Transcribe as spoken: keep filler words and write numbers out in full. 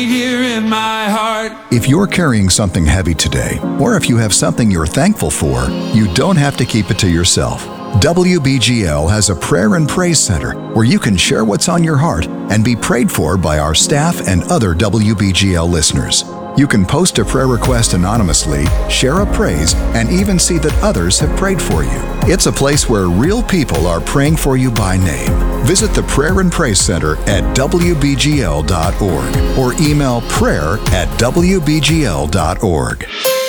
here in my heart. If you're carrying something heavy today, or if you have something you're thankful for, you don't have to keep it to yourself. W B G L has a prayer and praise center where you can share what's on your heart and be prayed for by our staff and other W B G L listeners. You can post a prayer request anonymously, share a praise, and even see that others have prayed for you. It's a place where real people are praying for you by name. Visit the Prayer and Praise Center at W B G L dot org or email prayer at W B G L dot org.